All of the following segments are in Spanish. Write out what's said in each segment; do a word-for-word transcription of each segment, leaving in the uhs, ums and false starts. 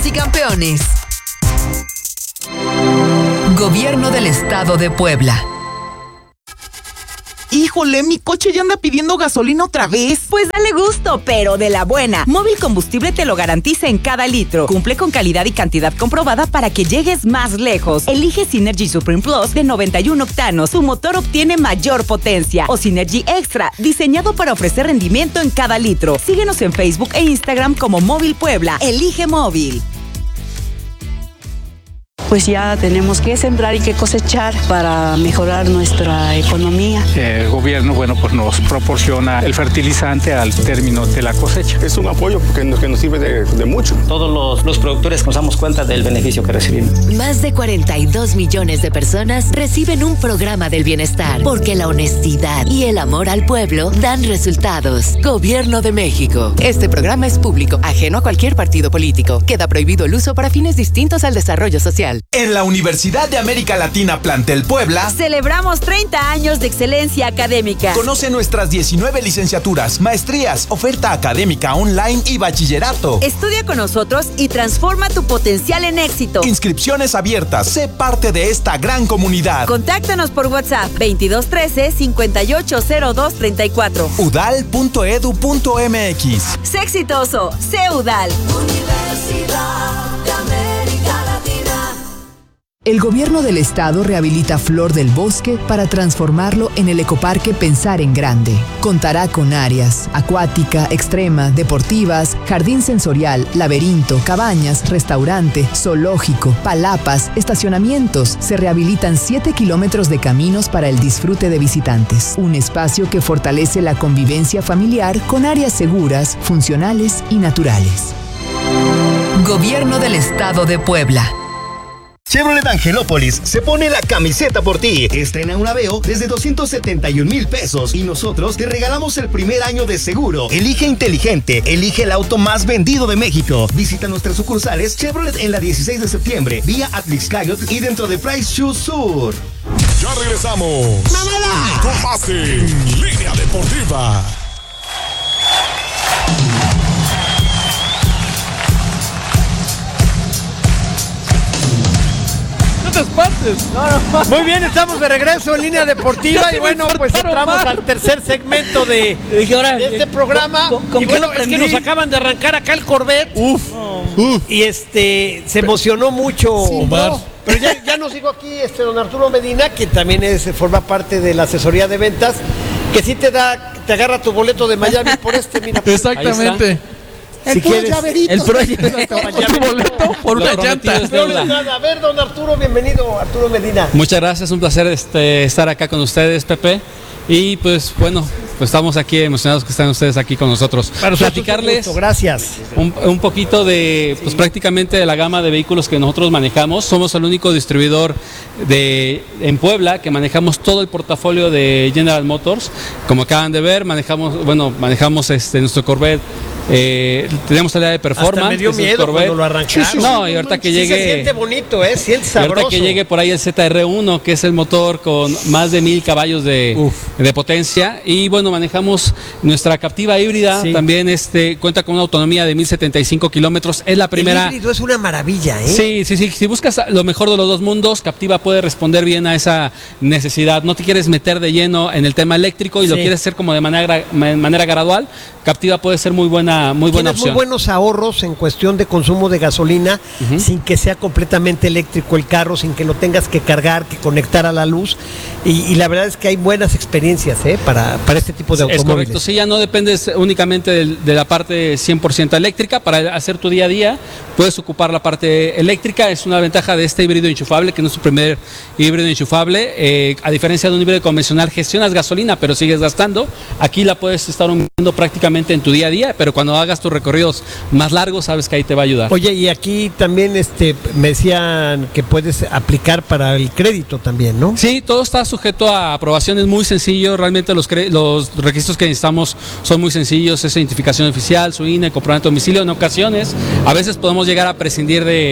Y campeones. Gobierno del Estado de Puebla. Híjole, mi coche ya anda pidiendo gasolina otra vez. Pues dale gusto, pero de la buena. Móvil Combustible te lo garantiza en cada litro. Cumple con calidad y cantidad comprobada para que llegues más lejos. Elige Synergy Supreme Plus de noventa y uno octanos. Su motor obtiene mayor potencia. O Synergy Extra, diseñado para ofrecer rendimiento en cada litro. Síguenos en Facebook e Instagram como Móvil Puebla. Elige Móvil. Pues ya tenemos que sembrar y que cosechar para mejorar nuestra economía. El gobierno, bueno, pues nos proporciona el fertilizante al término de la cosecha. Es un apoyo que nos, que nos sirve de, de mucho. Todos los, los productores nos damos cuenta del beneficio que recibimos. Más de cuarenta y dos millones de personas reciben un programa del bienestar, porque la honestidad y el amor al pueblo dan resultados. Gobierno de México. Este programa es público, ajeno a cualquier partido político. Queda prohibido el uso para fines distintos al desarrollo social. En la Universidad de América Latina Plantel Puebla celebramos treinta años de excelencia académica. Conoce nuestras diecinueve licenciaturas, maestrías, oferta académica online y bachillerato. Estudia con nosotros y transforma tu potencial en éxito. Inscripciones abiertas. Sé parte de esta gran comunidad. Contáctanos por WhatsApp veintidós trece cincuenta y ocho cero dos treinta y cuatro. udal punto edu punto mx. Sé exitoso, sé UDAL. Universidad de América Latina. El gobierno del estado rehabilita Flor del Bosque para transformarlo en el ecoparque Pensar en Grande. Contará con áreas acuática, extrema, deportivas, jardín sensorial, laberinto, cabañas, restaurante, zoológico, palapas, estacionamientos. Se rehabilitan siete kilómetros de caminos para el disfrute de visitantes. Un espacio que fortalece la convivencia familiar con áreas seguras, funcionales y naturales. Gobierno del Estado de Puebla. Chevrolet Angelópolis se pone la camiseta por ti. Estrena un Aveo desde doscientos setenta y un mil pesos y nosotros te regalamos el primer año de seguro. Elige inteligente, elige el auto más vendido de México. Visita nuestras sucursales Chevrolet en la dieciséis de septiembre, vía Atlixcayot y dentro de Price Shoes Sur. Ya regresamos. ¡Mamala! Con más en Línea Deportiva. Muy bien, estamos de regreso en Línea Deportiva y bueno, pues entramos al tercer segmento de, de este programa. Y bueno, es que nos acaban de arrancar acá el Corvette. Uf, uf. Y este, se emocionó mucho. Sí, Omar. Pero ya, ya nos dijo aquí este don Arturo Medina, que también es, forma parte de la asesoría de ventas, que sí te da, te agarra tu boleto de Miami por este, mira. Exactamente. El si puro quieres, llaverito. el puro llaverito. boleto por una llanta. A ver, don Arturo, bienvenido, Arturo Medina. Muchas gracias, un placer este, estar acá con ustedes, Pepe. Y pues bueno, pues estamos aquí emocionados que están ustedes aquí con nosotros. Para platicarles un gracias. Un, un poquito de, pues prácticamente de la gama de vehículos que nosotros manejamos. Somos el único distribuidor de en Puebla que manejamos todo el portafolio de General Motors. Como acaban de ver, manejamos, bueno, manejamos este nuestro Corvette. Eh, tenemos el área de performance. Hasta me dio miedo cuando lo arrancaron. Sí, sí, no, y ahorita que sí, llegue. Se siente bonito, ¿eh? Siente sabroso. Y ahorita que llegue por ahí el Z R uno, que es el motor con más de mil caballos de, de potencia. Y bueno, manejamos nuestra Captiva híbrida. Sí. También este cuenta con una autonomía de mil setenta y cinco kilómetros. Es la primera. El híbrido es una maravilla, ¿eh? Sí, sí, sí. Si buscas lo mejor de los dos mundos, Captiva puede responder bien a esa necesidad. No te quieres meter de lleno en el tema eléctrico y sí. lo quieres hacer como de manera, manera gradual. Captiva puede ser muy buena, muy buena opción. Muy buenos ahorros en cuestión de consumo de gasolina, uh-huh. sin que sea completamente eléctrico el carro, sin que lo tengas que cargar, que conectar a la luz. Y, y la verdad es que hay buenas experiencias ¿eh? para, para este tipo de automóviles. Es correcto, sí, ya no dependes únicamente de, de la parte cien por ciento eléctrica. Para hacer tu día a día puedes ocupar la parte eléctrica. Es una ventaja de este híbrido enchufable, que no es tu primer híbrido enchufable. Eh, a diferencia de un híbrido convencional, gestionas gasolina, pero sigues gastando. Aquí la puedes estar usando prácticamente en tu día a día, pero cuando hagas tus recorridos más largos, sabes que ahí te va a ayudar. Oye, y aquí también este me decían que puedes aplicar para el crédito también, ¿no? Sí, todo está sujeto a aprobación, es muy sencillo, realmente los, los requisitos que necesitamos son muy sencillos, es identificación oficial, su I N E, comprobante de domicilio. En ocasiones, a veces podemos llegar a prescindir de,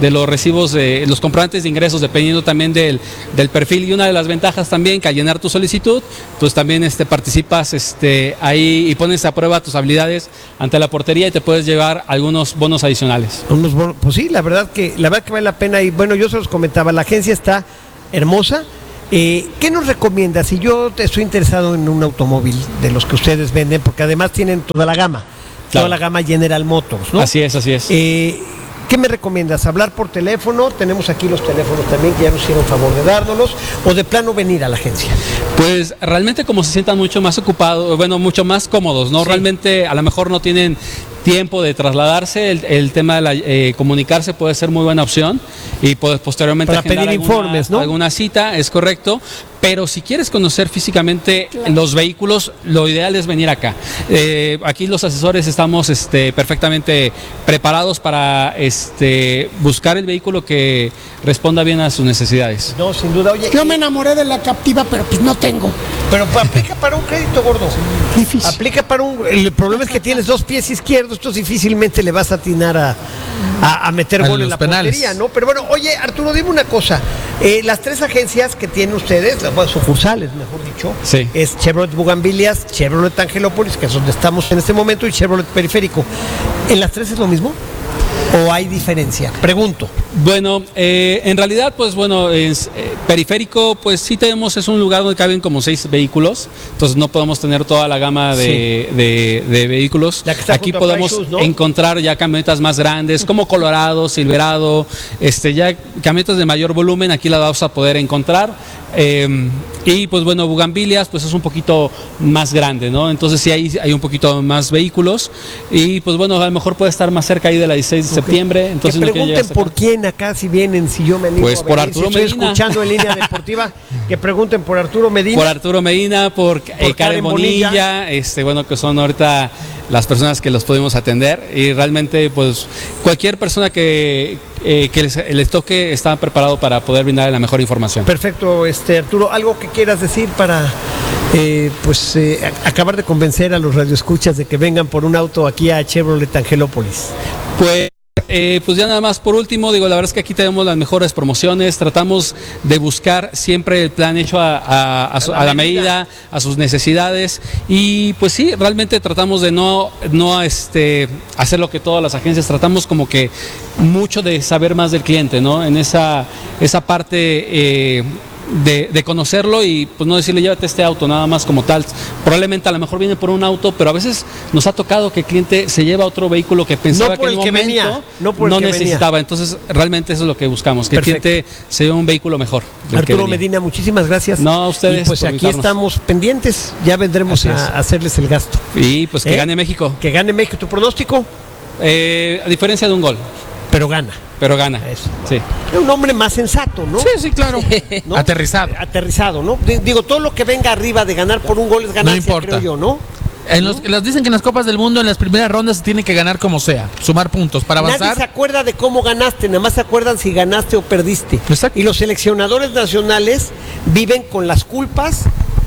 de los recibos, de los comprobantes de ingresos, dependiendo también del, del perfil. Y una de las ventajas también que al llenar tu solicitud, pues también este, participas este, ahí y pones a prueba tus habilidades ante la portería y te puedes llevar algunos bonos adicionales. Unos bonos, pues sí, la verdad que la verdad que vale la pena. Y bueno, yo se los comentaba, la agencia está hermosa. Eh, ¿Qué nos recomienda si yo estoy interesado en un automóvil de los que ustedes venden? Porque además tienen toda la gama, claro. Toda la gama General Motors, ¿no? Así es, así es. Eh, ¿Qué me recomiendas? ¿Hablar por teléfono? Tenemos aquí los teléfonos también que ya nos hicieron favor de dárnoslos, o de plano venir a la agencia. Pues realmente como se sientan mucho más ocupados, bueno, mucho más cómodos, ¿no? Sí. Realmente a lo mejor no tienen tiempo de trasladarse, el, el tema de la, eh, comunicarse puede ser muy buena opción y pues, posteriormente para pedir alguna, informes, ¿no? Alguna cita, es correcto, pero si quieres conocer físicamente claro. los vehículos, lo ideal es venir acá. Eh, aquí los asesores estamos este, perfectamente preparados para este, buscar el vehículo que responda bien a sus necesidades. No, sin duda. Oye, yo me enamoré de la Captiva, pero pues no tengo. Pero aplica para un crédito, gordo. Difícil. Aplica para un... El problema es que tienes dos pies izquierdos, entonces difícilmente le vas a atinar a, a, a meter gol en la penales. Portería, ¿no? Pero bueno, oye, Arturo, dime una cosa. Eh, las tres agencias que tienen ustedes, bueno, sucursales, mejor dicho, sí. es Chevrolet Bugambilias, Chevrolet Angelópolis, que es donde estamos en este momento, y Chevrolet Periférico. ¿En las tres es lo mismo? ¿O hay diferencia? Pregunto. Bueno, eh, en realidad, pues bueno, es, eh, Periférico, pues sí tenemos, es un lugar donde caben como seis vehículos, entonces no podemos tener toda la gama de, sí. de, de vehículos. Aquí podemos Shoes, ¿no? encontrar ya camionetas más grandes, como Colorado, Silverado, este, ya camionetas de mayor volumen, aquí las vamos a poder encontrar. Eh, y pues bueno, Bugambilias pues es un poquito más grande, ¿no? Entonces sí hay, hay un poquito más vehículos y pues bueno, a lo mejor puede estar más cerca ahí de la dieciséis de okay. septiembre. Entonces que pregunten no por quién acá si vienen, si yo me animo pues a por venir, Arturo si Medina. Estoy escuchando en Línea Deportiva, que pregunten por Arturo Medina. Por Arturo Medina, por, por eh, Karen Bonilla, Bonilla, este bueno, que son ahorita las personas que los podemos atender y realmente pues cualquier persona que Eh, que les, les toque está preparado para poder brindar la mejor información. Perfecto, este Arturo, algo que quieras decir para eh, pues eh, acabar de convencer a los radioescuchas de que vengan por un auto aquí a Chevrolet Angelópolis. Pues Eh, pues ya nada más por último, digo, la verdad es que aquí tenemos las mejores promociones, tratamos de buscar siempre el plan hecho a, a, a, su, a la medida, a sus necesidades y pues sí, realmente tratamos de no, no este, hacer lo que todas las agencias, tratamos como que mucho de saber más del cliente, ¿no? En esa, esa parte... Eh, De, de conocerlo y pues no decirle llévate este auto nada más como tal, probablemente a lo mejor viene por un auto, pero a veces nos ha tocado que el cliente se lleva otro vehículo que pensaba no por que en el el que momento venía, no, por no el que necesitaba, venía. Entonces realmente eso es lo que buscamos, que Perfecto. el cliente se lleve un vehículo mejor. Arturo Medina, muchísimas gracias. No, a ustedes. Y pues aquí estamos pendientes, ya vendremos a, a hacerles el gasto. Y pues que ¿Eh? gane México. Que gane México. ¿Tu pronóstico? Eh, a diferencia de un gol. Pero gana. Pero gana. Eso. Sí. Es un hombre más sensato, ¿no? Sí, sí, claro. ¿No? Aterrizado. Aterrizado, ¿no? Digo, todo lo que venga arriba de ganar por un gol es ganancia, no importa. creo yo, ¿no? En los, los dicen que en las Copas del Mundo, en las primeras rondas, se tiene que ganar como sea, sumar puntos para avanzar. Nadie se acuerda de cómo ganaste, nada más se acuerdan si ganaste o perdiste. Exacto. Y los seleccionadores nacionales viven con las culpas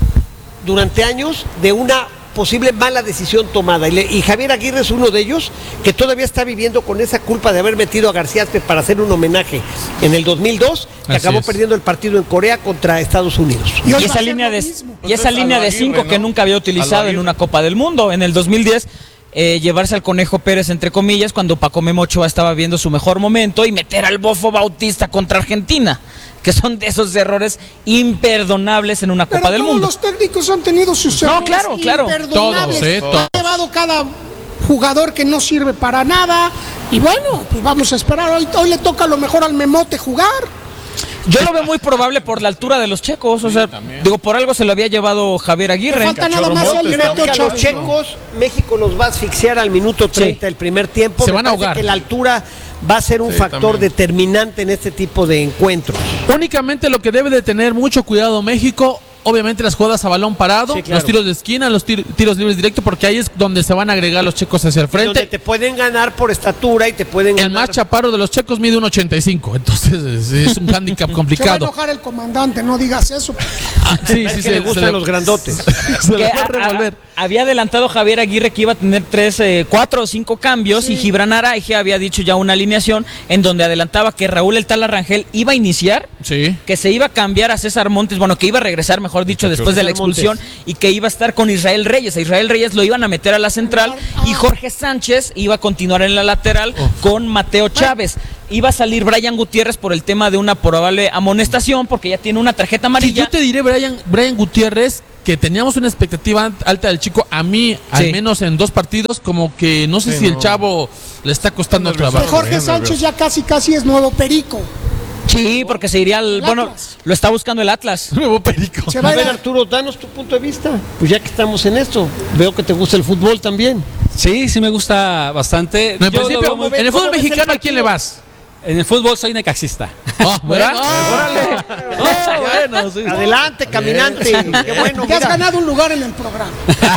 durante años de una posible mala decisión tomada. Y, le, y Javier Aguirre es uno de ellos que todavía está viviendo con esa culpa de haber metido a García Aspe para hacer un homenaje en el dos mil dos, que Así acabó es. perdiendo el partido en Corea contra Estados Unidos. Y esa línea de, y esa línea de cinco que nunca había utilizado en una Copa del Mundo. En el dos mil diez, eh, llevarse al Conejo Pérez, entre comillas, cuando Paco Memo Ochoa estaba viendo su mejor momento, y meter al Bofo Bautista contra Argentina, que son de esos errores imperdonables en una Copa Pero del todos Mundo. los técnicos han tenido sus errores No, claro, claro. imperdonables. Todos, eh, todos. Ha llevado cada jugador que no sirve para nada. Y bueno, pues vamos a esperar. Hoy, hoy le toca a lo mejor al Memote jugar. Yo lo veo muy probable por la altura de los checos, o sea, digo, por algo se lo había llevado Javier Aguirre. Le falta nada más el Creo que a Ochoa. los checos México los va a asfixiar al minuto treinta Sí. el primer tiempo. Se Me van a parece ahogar. que la altura va a ser un Sí, factor también. determinante en este tipo de encuentros. Únicamente lo que debe de tener mucho cuidado México obviamente las jugadas a balón parado, Sí, claro. los tiros de esquina, los tir- tiros libres directos, porque ahí es donde se van a agregar los checos hacia el frente. Donde te pueden ganar por estatura y te pueden El ganar. más chaparro de los checos mide uno ochenta y cinco, entonces es, es un hándicap Se va a complicado. enojar el comandante, no digas eso. Sí, Es sí, que se le gustan se- los grandotes. Se Que le va a a- revolver. a- había adelantado Javier Aguirre que iba a tener tres, eh, cuatro o cinco cambios y Gibran Araige había dicho ya una alineación en donde adelantaba que Raúl El Tala Rangel iba a iniciar, Sí. que se iba a cambiar a César Montes, bueno, que iba a regresar, mejor dicho, después de la César Montes. expulsión y que iba a estar con Israel Reyes. A Israel Reyes lo iban a meter a la central y Jorge Sánchez iba a continuar en la lateral con Mateo Chávez. Iba a salir Brian Gutiérrez por el tema de una probable amonestación porque ya tiene una tarjeta Sí, amarilla. yo te diré, Brian, Brian Gutiérrez, que teníamos una expectativa alta del chico. A mí, al Sí. menos en dos partidos, como que no sé Sí, si el no. chavo le está costando el nervioso. trabajo. Que Jorge Sánchez ya casi casi es nuevo perico. Sí, porque se iría al... El Bueno, Atlas. lo está buscando el Atlas. Nuevo perico. Se va A a ir ver, a- Arturo, danos tu punto de vista. Pues ya que estamos en esto, veo que te gusta el fútbol también. Sí, sí me gusta bastante. No, en Yo lo principio, veo muy bien. en el fútbol ¿cómo ves el mexicano, ¿a quién le partido? vas? En el fútbol soy necaxista. Ah, ¿verdad? Órale. Ah, bueno, sí. Adelante, caminante. Qué bueno. Te has mira. ganado un lugar en el programa.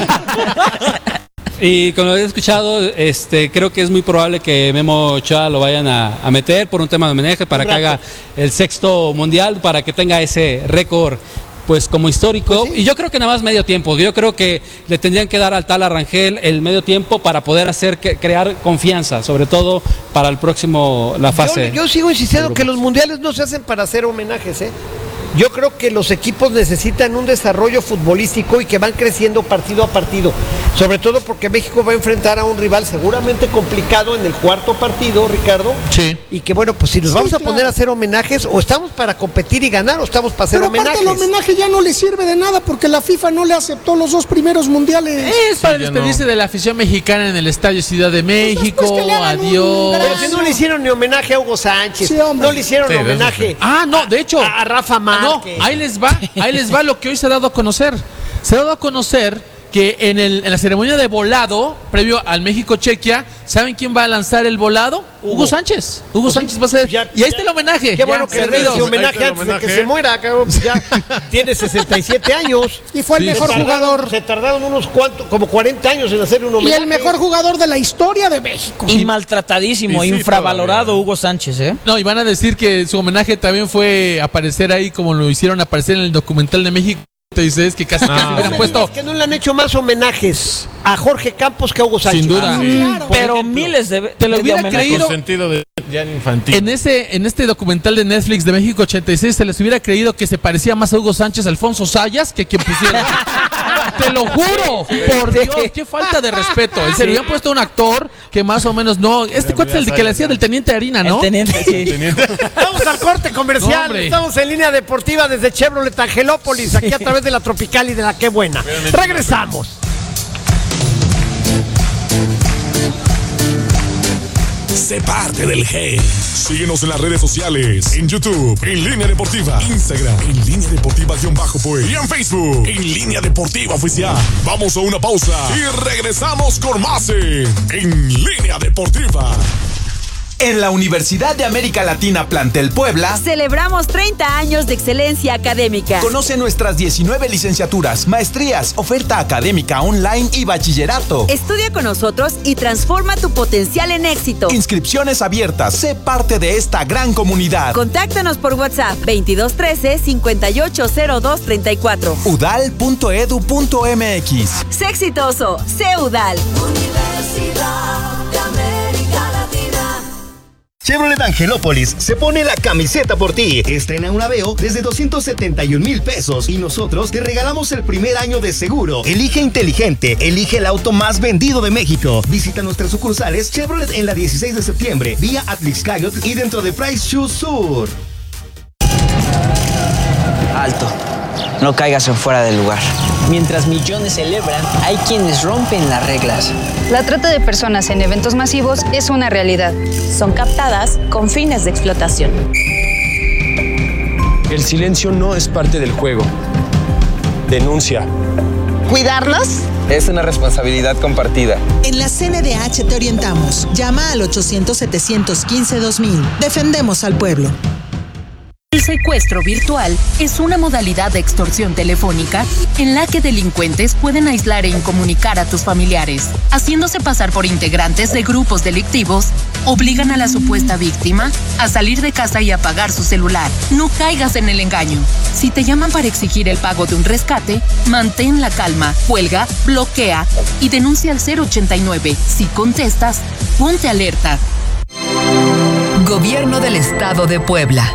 Y como lo he escuchado, este, creo que es muy probable que Memo Ochoa lo vayan a, a meter por un tema de homenaje para que haga el sexto mundial, para que tenga ese récord pues como histórico. Y yo creo que nada más medio tiempo. Yo creo que le tendrían que dar al Tala Rangel el medio tiempo para poder hacer que, crear confianza, sobre todo para el próximo, la fase. Yo, yo sigo insistiendo de que grupos. los mundiales no se hacen para hacer homenajes, ¿eh? Yo creo que los equipos necesitan un desarrollo futbolístico y que van creciendo partido a partido. Sobre todo porque México va a enfrentar a un rival seguramente complicado en el cuarto partido, Ricardo. Sí. Y que bueno, pues si nos Sí, vamos a claro. poner a hacer homenajes, o estamos para competir y ganar, o estamos para hacer Pero aparte homenajes. el homenaje ya no le sirve de nada porque la FIFA no le aceptó los dos primeros mundiales. Es para ya despedirse de la afición mexicana en el Estadio Ciudad de México. después que le hagan un Adiós. Pero si no le hicieron ni homenaje a Hugo Sánchez, Sí, hombre. no le hicieron Sí, de eso homenaje Ah, no, de hecho. a, a Rafa No, Márquez. ahí les va, ahí les va lo que hoy se ha dado a conocer. Se ha dado a conocer que en, el, en la ceremonia de volado, previo al México-Chequia, ¿saben quién va a lanzar el volado? Hugo, Hugo. Sánchez. Hugo Sánchez va a ser. Ya- y ahí está el homenaje. Qué bueno Ya, que le servido. den ese homenaje Ahí está el antes de que homenaje. se muera, cabrón. Pues ya tiene sesenta y siete años. Y fue el Sí, mejor Se tardaron- jugador. Se tardaron unos cuantos, como cuarenta años en hacer un Y homenaje. el mejor jugador de la historia de México. Y maltratadísimo, Y sí, infravalorado todavía. Hugo Sánchez, ¿eh? No, y van a decir que su homenaje también fue aparecer ahí como lo hicieron aparecer en el documental de México. Entonces, que casi, casi No. hubieran Me puesto. digas que no le han hecho más homenajes a Jorge Campos que a Hugo Sánchez. Sin duda. Ah, Sí. Claro. Pero miles de Te lo de hubiera homenajes. creído. Con sentido de ya infantil. En ese, en este documental de Netflix de México ochenta y seis se les hubiera creído que se parecía más a Hugo Sánchez Alfonso Sayas que quien pusieron. Te lo juro, por Dios, qué falta de respeto. Se le habían puesto un actor que más o menos no. Este cuate es el de que le hacía del teniente Harina, ¿no? El teniente, sí. Vamos al corte No, comercial. hombre. Estamos en línea deportiva desde Chevrolet Angelópolis, aquí a través de la Tropical y de la Qué Buena. Regresamos. Sé parte del G. Síguenos en las redes sociales. En YouTube, en Línea Deportiva. Instagram, en Línea Deportiva-Pues. Y en Facebook, en Línea Deportiva Oficial. Vamos a una pausa y regresamos con más en, en Línea Deportiva. En la Universidad de América Latina Plantel Puebla, Celebramos treinta años de excelencia académica. conoce nuestras diecinueve licenciaturas, maestrías, oferta académica online y bachillerato. Estudia con nosotros y transforma tu potencial en éxito. Inscripciones abiertas. Sé parte de esta gran comunidad. Contáctanos por WhatsApp veintidós trece cincuenta y ocho cero dos treinta y cuatro. udal punto edu punto mx. Sé exitoso, sé UDAL. Universidad de América Latina. Chevrolet Angelópolis se pone la camiseta por ti. Estrena un Aveo desde doscientos setenta y un mil pesos y nosotros te regalamos el primer año de seguro. Elige inteligente, elige el auto más vendido de México. Visita nuestras sucursales Chevrolet en la dieciséis de septiembre, vía Atlixcayot y dentro de Price Shoes Sur. Alto, no caigas en fuera del lugar. Mientras millones celebran, hay quienes rompen las reglas. La trata de personas en eventos masivos es una realidad. Son captadas con fines de explotación. El silencio no es parte del juego. Denuncia. ¿Cuidarnos? Es una responsabilidad compartida. En la C N D H te orientamos. Llama al ochocientos setecientos quince dos mil. Defendemos al pueblo. El secuestro virtual es una modalidad de extorsión telefónica en la que delincuentes pueden aislar e incomunicar a tus familiares, haciéndose pasar por integrantes de grupos delictivos, obligan a la supuesta víctima a salir de casa y apagar su celular. No caigas en el engaño. Si te llaman para exigir el pago de un rescate, mantén la calma, cuelga, bloquea y denuncia al cero ochenta y nueve. Si contestas, ponte alerta. Gobierno del Estado de Puebla.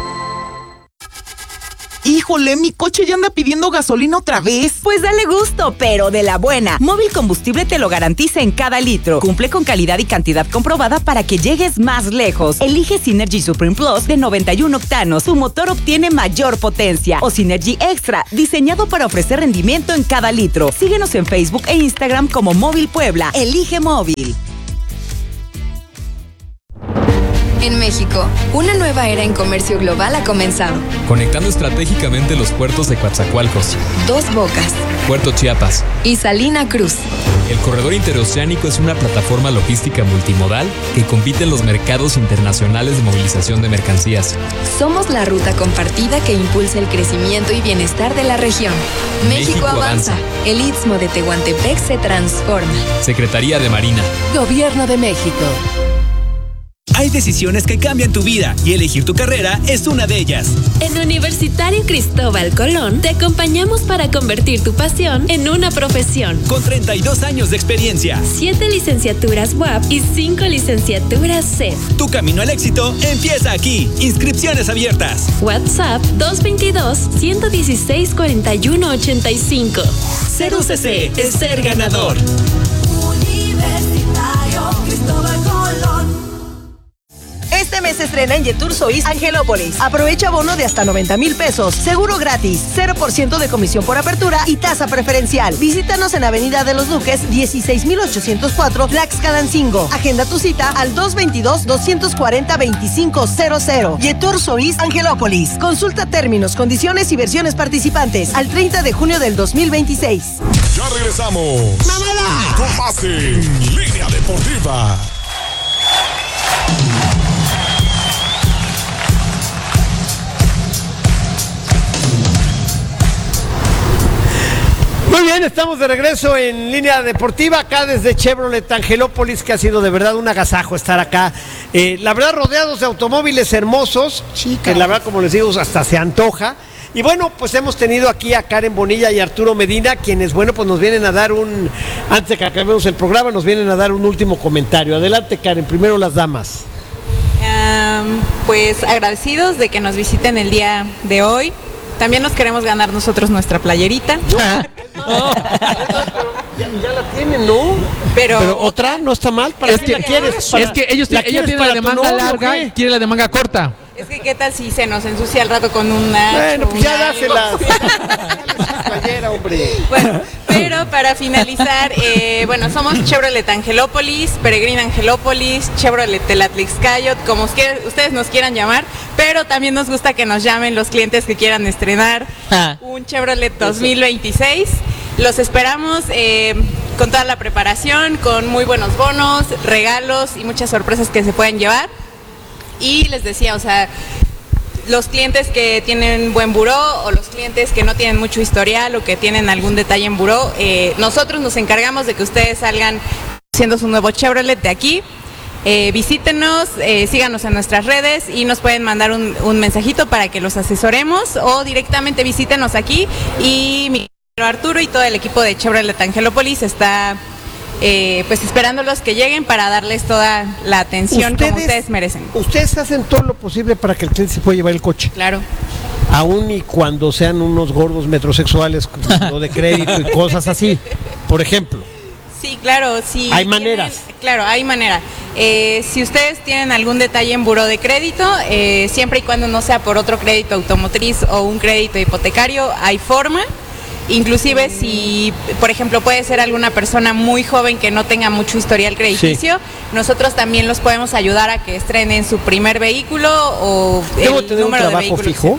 Híjole, mi coche ya anda pidiendo gasolina otra vez. Pues dale gusto, pero de la buena. Móvil Combustible te lo garantiza en cada litro. Cumple con calidad y cantidad comprobada para que llegues más lejos. Elige Synergy Supreme Plus de noventa y uno octanos. Su motor obtiene mayor potencia. O Synergy Extra, diseñado para ofrecer rendimiento en cada litro. Síguenos en Facebook e Instagram como Móvil Puebla. Elige Móvil. En México, una nueva era en comercio global ha comenzado. Conectando estratégicamente los puertos de Coatzacoalcos, Dos Bocas Puerto Chiapas y Salina Cruz. El corredor interoceánico es una plataforma logística multimodal que compite en los mercados internacionales de movilización de mercancías. Somos la ruta compartida que impulsa el crecimiento y bienestar de la región. México, México avanza. avanza. El Istmo de Tehuantepec se transforma. Secretaría de Marina. Gobierno de México. Hay decisiones que cambian tu vida y elegir tu carrera es una de ellas. En Universitario Cristóbal Colón te acompañamos para convertir tu pasión en una profesión. Con treinta y dos años de experiencia. Siete licenciaturas U A P y cinco licenciaturas C E F. Tu camino al éxito empieza aquí. Inscripciones abiertas. WhatsApp dos dos dos, uno uno seis, cuatro uno ocho cinco. Ser U C C es ser ganador. Universitario Cristóbal Colón. Este mes se estrena en Yetur Sois Angelópolis. Aprovecha bono de hasta noventa mil pesos, seguro gratis, cero por ciento de comisión por apertura y tasa preferencial. Visítanos en Avenida de los Duques, dieciséis mil ochocientos cuatro, Tlaxcalancingo. Agenda tu cita al dos dos dos, dos cuatro cero, dos cinco cero cero. Yetur Sois Angelópolis. Consulta términos, condiciones y versiones participantes al treinta de junio del dos mil veintiséis. Ya regresamos. ¡Mamada! Con más en Línea Deportiva. Muy bien, estamos de regreso en Línea Deportiva, acá desde Chevrolet Angelópolis, que ha sido de verdad un agasajo estar acá. Eh, la verdad, rodeados de automóviles hermosos, sí, que la verdad, como les digo, hasta se antoja. Y bueno, pues hemos tenido aquí a Karen Bonilla y Arturo Medina, quienes, bueno, pues nos vienen a dar un, antes de que acabemos el programa, nos vienen a dar un último comentario. Adelante, Karen, primero las damas. Um, pues agradecidos de que nos visiten el día de hoy. También nos queremos ganar nosotros nuestra playerita. No, ya, ya la tienen, ¿no? Pero, Pero otra no está mal. ¿Para es qué que, la quieres? Es que ellos ¿La ella quieres tiene para la de tu manga novio, larga qué? y quiere la de manga corta. es que qué tal si se nos ensucia al rato con una... Bueno, pues ya dáselas. Playera, hombre. Bueno, pero para finalizar, eh, bueno, somos Chevrolet Angelópolis, Peregrina Angelópolis, Chevrolet Telatlixcayot, como ustedes nos quieran llamar, pero también nos gusta que nos llamen los clientes que quieran estrenar ah. un Chevrolet dos mil veintiséis. Los esperamos eh, con toda la preparación, con muy buenos bonos, regalos y muchas sorpresas que se pueden llevar. Y les decía, o sea, los clientes que tienen buen buró o los clientes que no tienen mucho historial o que tienen algún detalle en buró, eh, nosotros nos encargamos de que ustedes salgan siendo su nuevo Chevrolet de aquí. Eh, visítenos, eh, síganos en nuestras redes y nos pueden mandar un, un mensajito para que los asesoremos o directamente visítenos aquí y mi Arturo y todo el equipo de Chevrolet Angelópolis está eh, pues esperándolos que lleguen para darles toda la atención ustedes, como ustedes merecen. Ustedes hacen todo lo posible para que el cliente se pueda llevar el coche. Claro. Aún y cuando sean unos gordos metrosexuales o de crédito y cosas así, por ejemplo. Sí, claro, sí. Hay maneras. Claro, hay manera. Eh, si ustedes tienen algún detalle en buró de crédito, eh, siempre y cuando no sea por otro crédito automotriz o un crédito hipotecario, hay forma. Inclusive si, por ejemplo, puede ser alguna persona muy joven que no tenga mucho historial crediticio, sí. nosotros también los podemos ayudar a que estrenen su primer vehículo o ¿Debo el tener número un trabajo de vehículos fijo?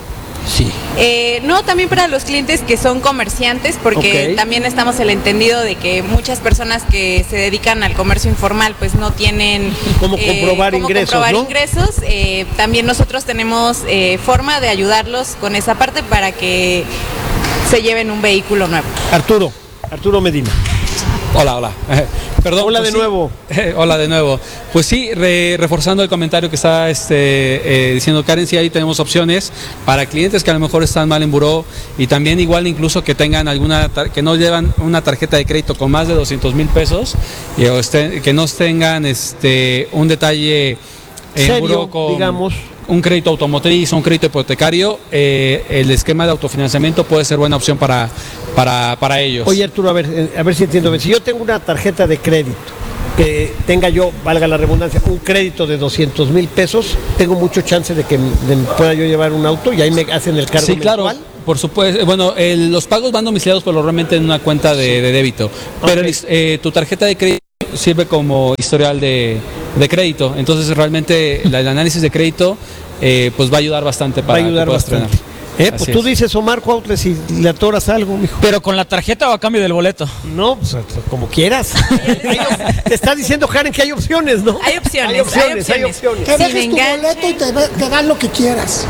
Sí. Eh, no, también para los clientes que son comerciantes, porque Okay. también estamos el entendido de que muchas personas que se dedican al comercio informal pues no tienen ¿Cómo eh, comprobar cómo ingresos, comprobar ¿no? ingresos. Eh, también nosotros tenemos eh, forma de ayudarlos con esa parte para que se lleven un vehículo nuevo. Arturo, Arturo Medina. Hola, hola. Eh, perdón. Hola pues de sí. nuevo. Eh, hola de nuevo. Pues sí, re- reforzando el comentario que está este, eh, diciendo Karen, sí, ahí tenemos opciones para clientes que a lo mejor están mal en buró y también igual incluso que tengan alguna, tar- que no llevan una tarjeta de crédito con más de doscientos mil pesos y o este- que no tengan este un detalle en Serio, buró con digamos. un crédito automotriz o un crédito hipotecario, eh, el esquema de autofinanciamiento puede ser buena opción para, para, para ellos. Oye, Arturo, a ver, eh, a ver si entiendo bien. Si yo tengo una tarjeta de crédito, que tenga yo, valga la redundancia, un crédito de doscientos mil pesos, tengo mucho chance de que de, pueda yo llevar un auto y ahí me hacen el cargo Sí, claro, mensual. por supuesto. Bueno, el- los pagos van domiciliados pero realmente en una cuenta de, de débito. Pero el- eh, tu tarjeta de crédito sirve como historial de, de crédito. Entonces realmente la- el análisis de crédito eh, pues va a ayudar bastante para Va a ayudar que puedas bastante. estrenar. Eh, pues Así tú es. dices, Omar Cuautla, si le atoras algo, mijo. ¿Pero con la tarjeta o a cambio del boleto? No, pues como quieras. Hay op- te está diciendo Karen que hay opciones, ¿no? Hay opciones, Hay opciones, hay opciones. Que Sin dejes tu enganche. boleto y te, te dan lo que quieras.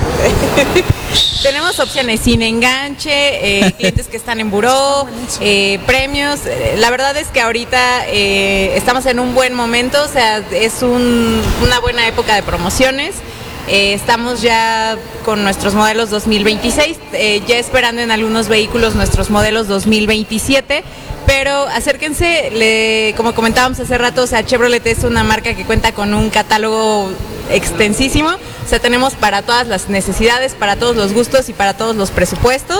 Tenemos opciones sin enganche, eh, clientes que están en buró, eh, premios. Eh, La verdad es que ahorita eh, estamos en un buen momento, o sea, es un- una buena época de promociones. Eh, estamos ya con nuestros modelos dos mil veintiséis, eh, ya esperando en algunos vehículos nuestros modelos dos mil veintisiete. Pero acérquense, le- como comentábamos hace rato, o sea, Chevrolet es una marca que cuenta con un catálogo extensísimo, o sea, tenemos para todas las necesidades, para todos los gustos y para todos los presupuestos,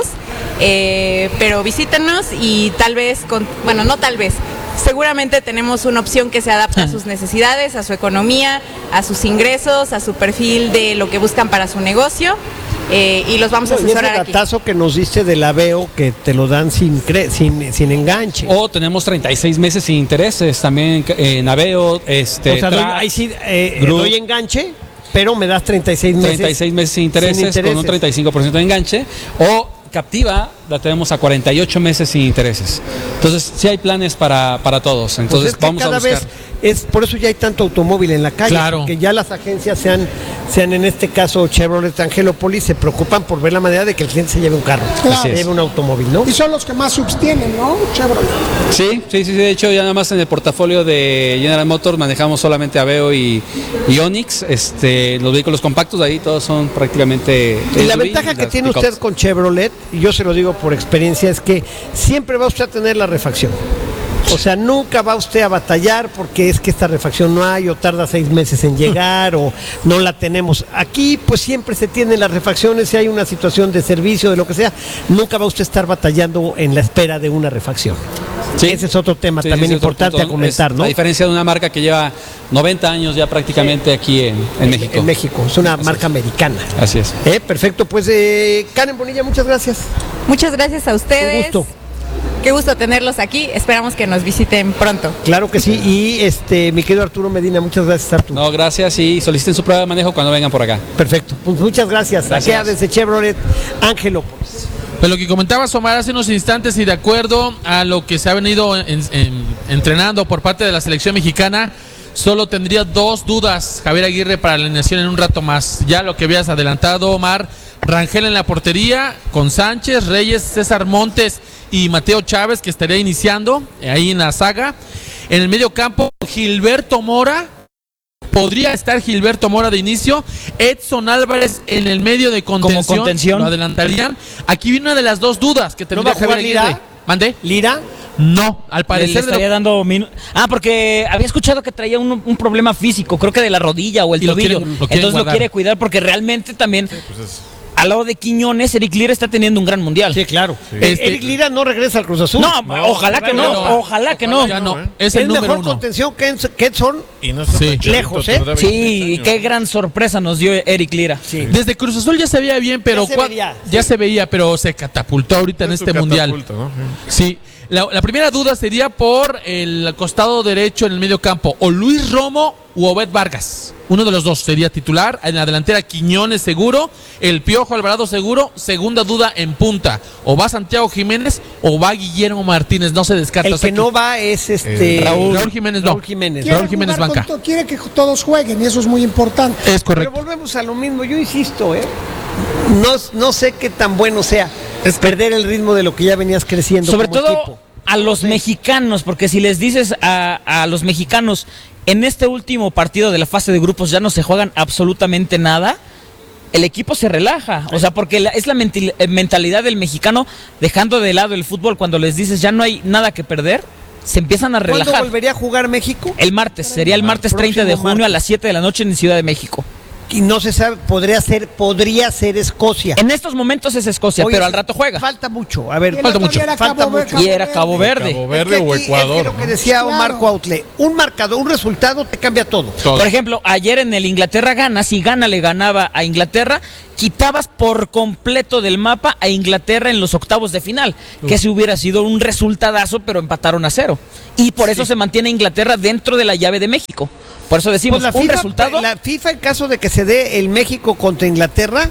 eh, pero visítenos y tal vez, con, bueno, no tal vez, seguramente tenemos una opción que se adapta a sus necesidades, a su economía, a sus ingresos, a su perfil de lo que buscan para su negocio. Eh, y los vamos a No, y ese asesorar aquí. gatazo que nos diste del Aveo que te lo dan sin cre- sin, sin enganche. O tenemos treinta y seis meses sin intereses también en Aveo. Este, O sea, doy- Trax, ahí sí eh, Group. doy enganche, pero me das treinta y seis meses. treinta y seis meses sin intereses, sin intereses. con un treinta y cinco por ciento de enganche. O Captiva la tenemos a cuarenta y ocho meses sin intereses. Entonces sí hay planes para, para todos. Entonces Pues es que vamos a cada buscar. vez es por eso ya hay tanto automóvil en la calle, Claro. que ya las agencias sean sean en este caso Chevrolet Angelópolis se preocupan por ver la manera de que el cliente se lleve un carro, Claro. se lleve un automóvil, ¿no? Y son los que más subs tienen, ¿no? Chevrolet. Sí, sí, sí, de hecho ya nada más en el portafolio de General Motors manejamos solamente Aveo y, y Onix, este, los vehículos compactos de ahí todos son prácticamente Y la S U V, ventaja que las tiene pickups. usted con Chevrolet, y yo se lo digo por experiencia, es que siempre va usted a tener la refacción. O sea, nunca va usted a batallar porque es que esta refacción no hay o tarda seis meses en llegar o no la tenemos. Aquí pues siempre se tienen las refacciones, si hay una situación de servicio, de lo que sea, nunca va usted a estar batallando en la espera de una refacción. Sí. Ese es otro tema Sí, también sí, es otro importante punto. a comentar, Es ¿no? A diferencia de una marca que lleva noventa años ya prácticamente aquí en, en México. En México, es una marca americana. Así es. Eh, perfecto, pues eh, Karen Bonilla, muchas gracias. Muchas gracias a ustedes. Un gusto. Qué gusto tenerlos aquí. Esperamos que nos visiten pronto. Claro que sí, y este mi querido Arturo Medina, muchas gracias Arturo. No, gracias y soliciten su prueba de manejo cuando vengan por acá. Perfecto, pues muchas gracias. Gracias. Aquí desde Chevrolet Angelópolis. Pues lo que comentaba Omar hace unos instantes y de acuerdo a lo que se ha venido en- en- entrenando por parte de la selección mexicana, solo tendría dos dudas Javier Aguirre para la alineación en un rato más. Ya lo que habías adelantado, Omar, Rangel en la portería, con Sánchez, Reyes, César Montes y Mateo Chávez, que estaría iniciando eh, ahí en la saga. En el medio campo, Gilberto Mora. Podría estar Gilberto Mora de inicio, Edson Álvarez en el medio de contención, Como contención. lo adelantarían. Aquí viene una de las dos dudas que ¿No tendría va a jugar Javier Lira? Aguirre. ¿Mande? ¿Lira? No, al Le parecer de estaría lo- dando minu- Ah, porque había escuchado que traía un, un problema físico, creo que de la rodilla o el Y lo tobillo. quieren- lo quieren Entonces lo guardar. quiere cuidar porque realmente también al lado de Quiñones, Eric Lira está teniendo un gran mundial. Sí, claro. Este- Eric Lira no regresa al Cruz Azul. No, ojalá que no, no. ojalá que no. Ya no, es Es el número mejor uno. contención que Ens- que Edson. Y no está Sí. tan chavito, Lejos, ¿eh? todavía Sí, veintitrés años. qué gran sorpresa nos dio Eric Lira. Sí. Desde Cruz Azul ya se veía bien, pero Ya se cua- veía, ya sí. se veía, pero se catapultó ahorita en Es su este mundial. catapulta, ¿no? Sí, la, la primera duda sería por el costado derecho en el medio campo, o Luis Romo u Obed Vargas. Uno de los dos sería titular. En la delantera Quiñones seguro, el Piojo Alvarado seguro. Segunda duda en punta. O va Santiago Jiménez o va Guillermo Martínez. No se descarta. El que no va es este eh, Raúl, Raúl Jiménez. No. Raúl Jiménez. Raúl Jiménez banca. Con, quiere que todos jueguen y eso es muy importante. Es correcto. Pero volvemos a lo mismo. Yo insisto, ¿eh? No, no sé qué tan bueno sea es perder el ritmo de lo que ya venías creciendo. Sobre como todo equipo. A los sí. mexicanos, porque si les dices a, a los mexicanos, en este último partido de la fase de grupos ya no se juegan absolutamente nada, el equipo se relaja. O sea, porque la, es la mentil, mentalidad del mexicano, dejando de lado el fútbol, cuando les dices ya no hay nada que perder, se empiezan a relajar. ¿Cuándo volvería a jugar México? El martes, sería el martes treinta de junio martes. A las siete de la noche en Ciudad de México. Y no se sabe, podría ser, podría ser Escocia. En estos momentos es Escocia, Oye, pero al rato juega. Falta mucho, a ver, falta mucho. Falta mucho. Y era Cabo Verde. Cabo Verde o Ecuador. Es que lo que decía claro. Omar Cuautle, un marcador, un resultado te cambia todo. todo. Por ejemplo, ayer en el Inglaterra gana, si gana le ganaba a Inglaterra, quitabas por completo del mapa a Inglaterra en los octavos de final, Uf. que si hubiera sido un resultadazo, pero empataron a cero. Y por eso sí. se mantiene Inglaterra dentro de la llave de México. Por eso decimos, pues la un FIFA, resultado... La FIFA, en caso de que se dé el México contra Inglaterra,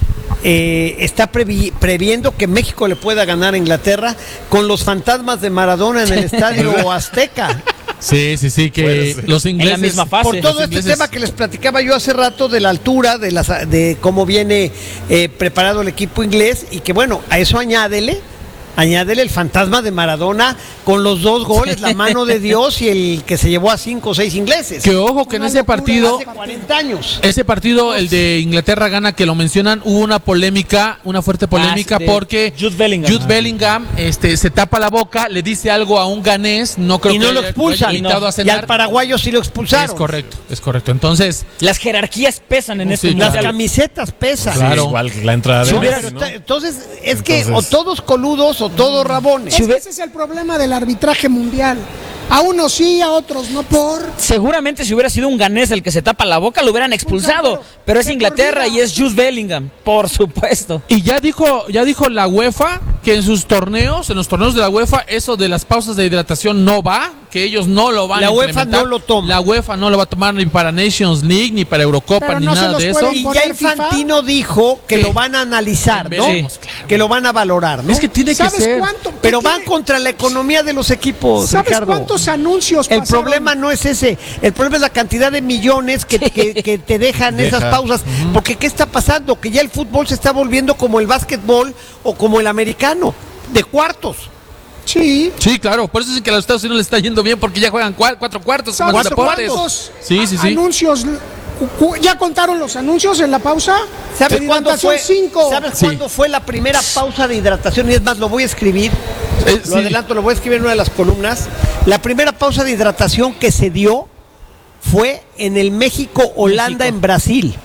eh, está previ previendo que México le pueda ganar a Inglaterra con los fantasmas de Maradona en el Estadio Azteca. Sí, sí, sí, que los ingleses... En la misma fase. Por todo este ingleses... tema que les platicaba yo hace rato de la altura, de, las, de cómo viene eh, preparado el equipo inglés, y que bueno, a eso añádele... Añádele el fantasma de Maradona con los dos goles, la mano de Dios y el que se llevó a cinco o seis ingleses. Que ojo que en ese partido, hace cuarenta años. Ese partido, el de Inglaterra gana, que lo mencionan, hubo una polémica, una fuerte polémica, ah, porque Jude Bellingham, Jude Bellingham este, se tapa la boca, le dice algo a un ganés, no creo y que no lo expulsan. Y, no. a y al paraguayo sí lo expulsaron. Es correcto, es correcto. Entonces, las jerarquías pesan en sí, este Las mundial. camisetas pesan. Claro. Sí, igual que la entrada de sí, Messi, ¿no? Entonces, es que o todos coludos o todos rabones. Es que ese es el problema del arbitraje mundial. A unos sí, a otros no por... Seguramente si hubiera sido un ganés el que se tapa la boca, lo hubieran expulsado. Pero es Inglaterra y es Jude Bellingham, por supuesto. Y ya dijo, ya dijo la UEFA que en sus torneos, en los torneos de la UEFA, eso de las pausas de hidratación no va, que ellos no lo van la a La implementar. UEFA no lo toma. La UEFA no lo va a tomar ni para Nations League, ni para Eurocopa, Pero ni no nada de eso. Y ya Infantino dijo que sí. lo van a analizar, ¿no? Sí, claro. Que lo van a valorar, ¿no? Es que tiene que ¿Sabes ser. Cuánto, Pero tiene? van contra la economía de los equipos, ¿Sabes Ricardo? cuántos anuncios El pasaron? problema no es ese, el problema es la cantidad de millones que, que, que te dejan Deja. esas pausas. Uh-huh. Porque ¿qué está pasando? Que ya el fútbol se está volviendo como el básquetbol o como el americano, de cuartos. Sí. Sí, claro, por eso es que a los Estados Unidos les está yendo bien, porque ya juegan cuatro, cuatro cuartos. ¿Sabes Cuatro cuántos sí, sí, sí. anuncios? ¿Ya contaron los anuncios en la pausa? ¿Sabes cuándo fue, cinco. ¿sabes sí. cuándo fue la primera pausa de hidratación? Y es más, lo voy a escribir, eh, lo sí. adelanto, lo voy a escribir en una de las columnas. La primera pausa de hidratación que se dio fue en el México-Holanda en Brasil.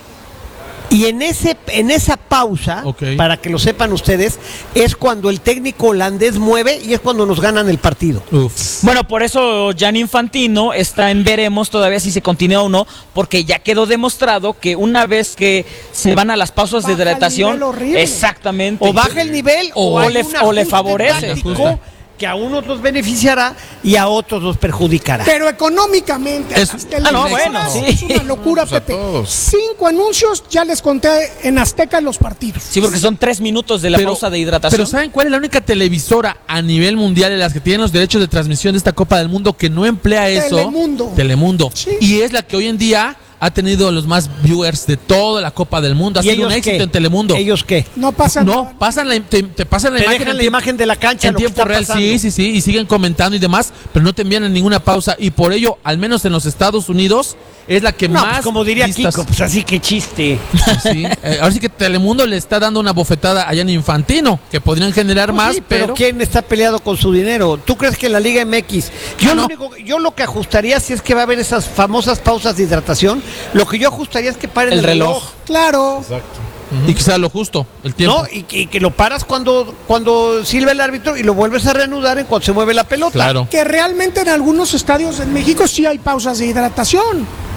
Y en ese en esa pausa, okay. para que lo sepan ustedes, es cuando el técnico holandés mueve y es cuando nos ganan el partido. Uf. Bueno, por eso Gianni Infantino está en veremos todavía si se continúa o no, porque ya quedó demostrado que una vez que se van a las pausas baja de hidratación, exactamente, o baja el nivel o, o, le, o le favorece. Que a unos los beneficiará y a otros los perjudicará. Pero económicamente, es, Azteca, ah, no, bueno, sí. es una locura, Pepe. Cinco anuncios ya les conté en Azteca en los partidos. Sí, porque son tres minutos de la pero, pausa de hidratación. Pero ¿saben cuál es la única televisora a nivel mundial de las que tienen los derechos de transmisión de esta Copa del Mundo que no emplea eso? Telemundo. Telemundo. Sí. Y es la que hoy en día ha tenido los más viewers de toda la Copa del Mundo. Ha sido un éxito qué? en Telemundo. ¿Ellos qué? No pasan. No, pasan la, te, te pasan la te imagen. Dejan la tiempo, imagen de la cancha en tiempo real. Pasando. Sí, sí, sí. Y siguen comentando y demás, pero no te envían en ninguna pausa. Y por ello, al menos en los Estados Unidos, es la que no, más. Pues como diría vistas. Kiko, pues así que chiste. Sí, eh, ahora sí que Telemundo le está dando una bofetada a Gianni Infantino, que podrían generar pues más, sí, pero... pero. ¿Quién está peleado con su dinero? ¿Tú crees que la Liga M X? Yo, ah, lo, no. único, yo lo que ajustaría, si es que va a haber esas famosas pausas de hidratación, lo que yo ajustaría es que paren el, el reloj. reloj. Claro. Exacto. Uh-huh. Y que sea lo justo, el tiempo. No, y que, y que lo paras cuando, cuando silba el árbitro y lo vuelves a reanudar en cuanto se mueve la pelota. Claro. Que realmente en algunos estadios en México sí hay pausas de hidratación.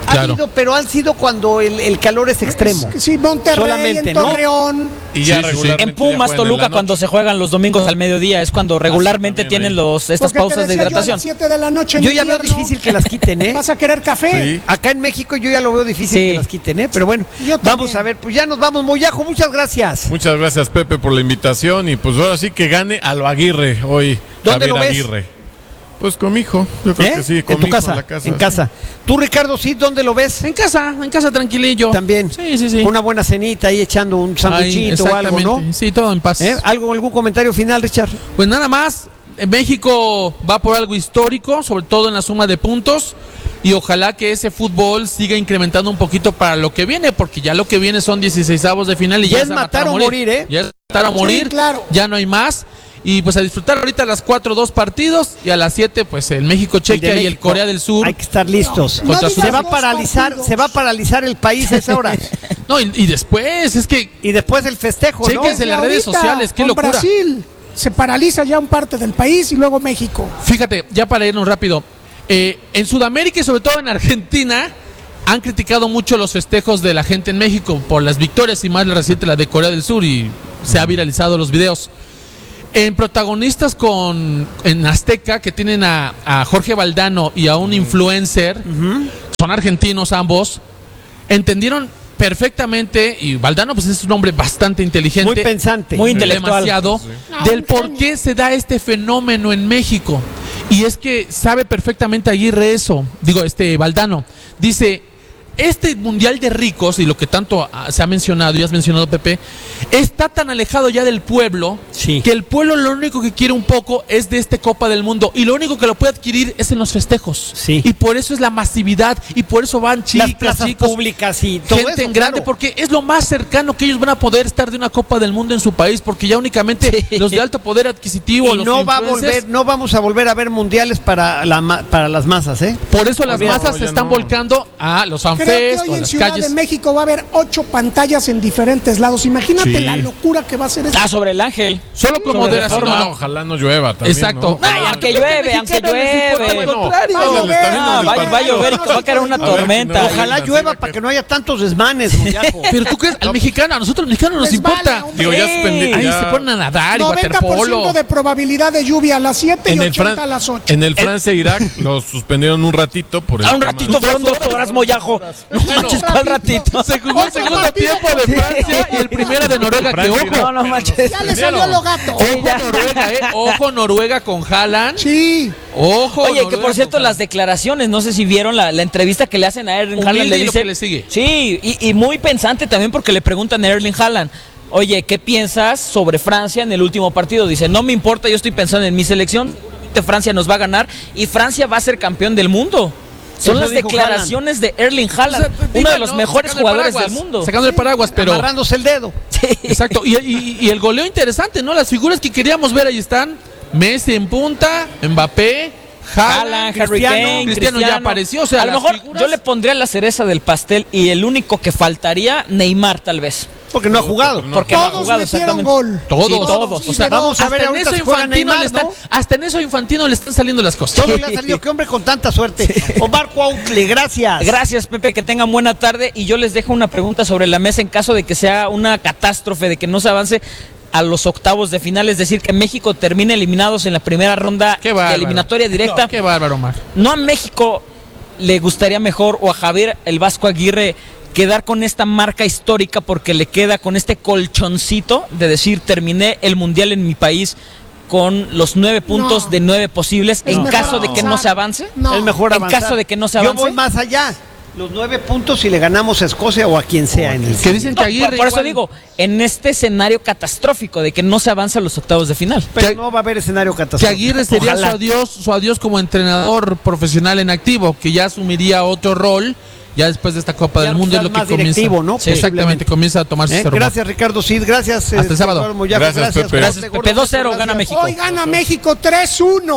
ha Claro. habido, pero han sido cuando el, el calor es extremo. Sí, Monterrey, Solamente, en ¿no? Torreón. Y ya Sí, sí, sí. regularmente En Pumas, ya juegan en Toluca, la cuando noche. se juegan los domingos al mediodía, es cuando regularmente también, tienen ¿eh? los estas Porque te pausas de decía yo a hidratación. las siete de la noche en Yo ya veo invierno, difícil que las quiten, ¿eh? ¿Vas a querer café? Sí. Acá en México yo ya lo veo difícil Sí. que las quiten, ¿eh? Pero bueno, Yo vamos también. a ver, pues ya nos vamos, Moyajo, muchas gracias. Muchas gracias, Pepe, por la invitación. Y pues ahora sí que gane a lo Aguirre hoy. ¿Dónde Javier lo ves? Aguirre. Pues con mi hijo. Yo creo ¿Eh? que sí, con en tu mi hijo casa, en la casa. en casa. Tú, Ricardo, sí, ¿dónde lo ves? En casa, en casa tranquilillo. También. Sí, sí, sí. Una buena cenita ahí echando un Ahí, sándwichito o algo, ¿no? exactamente. Sí, todo en paz. ¿Eh? ¿Algo, algún comentario final, Richard? Pues nada más, en México va por algo histórico, sobre todo en la suma de puntos, y ojalá que ese fútbol siga incrementando un poquito para lo que viene, porque ya lo que viene son dieciseisavos de final y Ya ya, es a matar o morir, ¿eh? Ya es matar o Sí, morir, claro. ya no hay más. Y pues a disfrutar ahorita a las cuatro dos partidos y a las siete pues el México-Chequia El de y el México. Corea del Sur. Hay que estar listos. No, Contra no su- Se va a dos paralizar, partidos. se va a paralizar el país a esa hora. No, y, y después, es que Y después el festejo, ¿no? Chéquense en las redes Ahorita, sociales, qué con locura. Brasil se paraliza ya un parte del país y luego México. Fíjate, ya para irnos rápido, eh, en Sudamérica y sobre todo en Argentina han criticado mucho los festejos de la gente en México por las victorias y más la reciente la de Corea del Sur y se ha viralizado los videos. En protagonistas con en Azteca que tienen a, a Jorge Valdano y a un influencer, son argentinos ambos, entendieron perfectamente, y Valdano pues es un hombre bastante inteligente, Muy pensante. Muy intelectual. demasiado, del por qué se da este fenómeno en México. Y es que sabe perfectamente Aguirre eso, digo, este Valdano, dice, este mundial de ricos, y lo que tanto ah, se ha mencionado, y has mencionado, Pepe, está tan alejado ya del pueblo, Sí. que el pueblo lo único que quiere un poco es de este Copa del Mundo, y lo único que lo puede adquirir es en los festejos. Sí. Y por eso es la masividad, y por eso van Las chicas, plazas chicos, públicas y todo gente eso, en grande, claro. porque es lo más cercano que ellos van a poder estar de una Copa del Mundo en su país, porque ya únicamente Sí. los de alto poder adquisitivo, Y los no va a influencers, volver, no vamos a volver a ver mundiales para la ma- para las masas, ¿eh? por eso las Olvídate. masas se ya están no. volcando a los Creo que fanfests hoy o a en las Ciudad calles. de México va a haber ocho pantallas en diferentes lados. Imagínate Sí. la locura que va a ser esto. Ah, sobre el ángel. Solo con Sobre moderación. reforma. no, No, ojalá no llueva también. Exacto. ¿no? Ay, aunque llueve, aunque llueve. Bueno, contrario. ándale, Va a está bien, No, nos va, está va a bien. llover y va a caer una A ver si tormenta. no- Ojalá Así llueva de que- para que no haya tantos desmanes, Moyajo. Pero tú crees, al mexicano, a nosotros los mexicanos nos Les vale, importa. hombre. Digo, ya suspendi- Ahí ya- se ponen a nadar y noventa por ciento waterpolo. de probabilidad de lluvia a las siete y En el, ochenta Fran- a las ocho. en el Francia-Irak los suspendieron un ratito por el A un tema- ratito fueron dos horas, Moyajo. No manches, ¿cuál ratito? Se jugó el segundo tiempo de Francia y el primero de Noruega, que Francia, ojo. No, no manches. Ya le salió lo gato. Ojo Noruega, eh. Ojo Noruega con Haaland. Sí. Ojo. Oye, que Noruega por cierto, con las declaraciones, no sé si vieron la, la entrevista que le hacen a Erling Humilde Haaland. Le y lo dice, que le sigue. Sí, y, y muy pensante también porque le preguntan a Erling Haaland, oye, ¿qué piensas sobre Francia en el último partido? Dice, no me importa, yo estoy pensando en mi selección, Francia nos va a ganar y Francia va a ser campeón del mundo. Son Eso las dijo declaraciones de Erling Haaland, O sea, uno diga, de los ¿no? mejores Sacando el jugadores paraguas, del mundo. Sacando el paraguas, pero. Amarrándose el dedo. Exacto. Y, y- y el goleo interesante, ¿no? Las figuras que queríamos ver ahí están. Messi en punta, Mbappé, Haaland, Haaland, Harry Cristiano, Kane, Cristiano ya apareció. O sea, a lo las mejor figuras- yo le pondría la cereza del pastel y el único que faltaría, Neymar tal vez. Porque no ha jugado. Porque no ha Todos jugado metieron exactamente. gol. Todos, Sí, todos. O sea, Vamos a hasta ver en ahorita eso si juega infantino Neymar, le están, ¿no? hasta en eso infantino le están saliendo las cosas. Todo le ha salido, qué hombre con tanta suerte. Omar Cuautle, gracias. Gracias, Pepe, que tengan buena tarde. Y yo les dejo una pregunta sobre la mesa en caso de que sea una catástrofe, de que no se avance a los octavos de final, es decir, que México termine eliminados en la primera ronda Qué de bárbaro. eliminatoria directa. No, qué bárbaro, Omar. ¿No a México le gustaría mejor o a Javier el Vasco Aguirre quedar con esta marca histórica porque le queda con este colchoncito de decir terminé el mundial en mi país con los nueve puntos No. de nueve posibles Es en mejor caso de que no avanzar. se avance? No. Es mejor En avanzar. caso de que no se Yo avance. voy más allá. Los nueve puntos si le ganamos a Escocia o a quien sea en el. Que dicen que No, Aguirre por, por eso igual- digo, en este escenario catastrófico de que no se avanza a los octavos de final. Pero que- no va a haber escenario Que catastrófico. Aguirre sería Ojalá. su adiós, su adiós como entrenador profesional en activo, que ya asumiría otro rol ya después de esta Copa Ya del Mundo, es lo quizás que más comienza. directivo, ¿no? Sí, exactamente, Posiblemente. comienza a tomarse ¿Eh? ese rumbo. Gracias, Ricardo Cid. Gracias. Hasta el eh, sábado. doctor Moyajo, Gracias, gracias, Pepe. Gracias, Gordo, Pepe. dos cero gracias. gana México. Hoy gana México tres uno.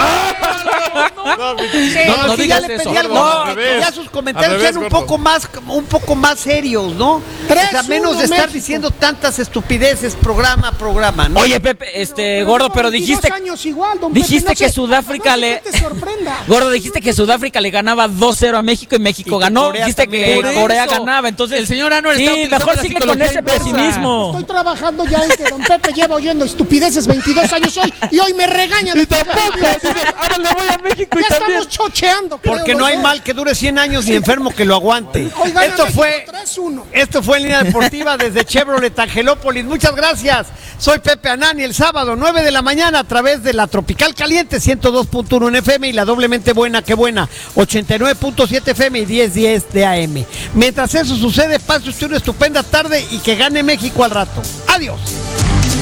Sí, No, no es que digas ya le eso. pedí algo. No, al revés. Ya sus comentarios Al revés, sean un Gordo. poco más, un poco más serios, ¿no? tres O sea, menos uno de estar México. diciendo tantas estupideces programa a programa, ¿no? Oye, Pepe, este, gordo, pero dijiste, años igual, don Pepe, dijiste no que sé, Sudáfrica no sé le, qué te sorprenda. gordo, dijiste que Sudáfrica le ganaba dos cero a México y México ¿Y qué ganó no, Corea dijiste también. que Corea ganaba, entonces... El señor Anuar sí, está utilizando mejor la sigue con psicología ese inversa. pesimismo. Estoy trabajando ya en que don Pepe lleva oyendo estupideces veintidós años hoy y hoy me regañan. Y tampoco, ahora le voy a México y ya también. estamos chocheando. creo, Porque no hay los mal que dure cien años ni enfermo que lo aguante. Hoy gana Esto México fue, tres uno. esto fue en Línea Deportiva desde Chevrolet Angelópolis. Muchas gracias. Soy Pepe Anani. El sábado, nueve de la mañana, a través de la Tropical Caliente, ciento dos punto uno en F M y la doblemente buena, que buena, ochenta y nueve punto siete F M y diez diez de A M. Mientras eso sucede, pase usted una estupenda tarde y que gane México al rato. Adiós.